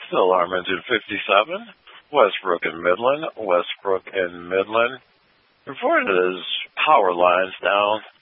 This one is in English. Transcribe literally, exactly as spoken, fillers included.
Still Armington fifty-seven, Westbrook and Midland, Westbrook and Midland. Reported as power lines down